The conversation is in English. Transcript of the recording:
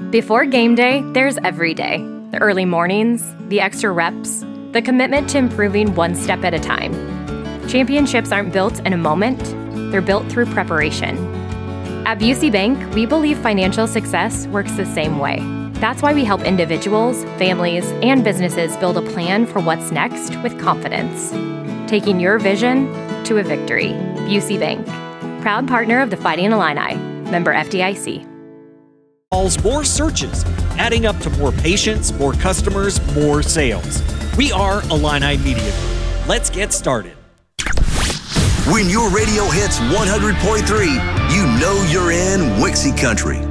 Before game day, there's every day. The early mornings, the extra reps, the commitment to improving one step at a time. Championships aren't built in a moment, they're built through preparation. At Busey Bank, we believe financial success works the same way. That's why we help individuals, families, and businesses build a plan for what's next with confidence. Taking your vision to a victory. Busey Bank, proud partner of the Fighting Illini, member FDIC. More searches, adding up to more patients, more customers, more sales. We are Illini Media Group. Let's get started. When your radio hits 100.3, you know you're in Wixie Country.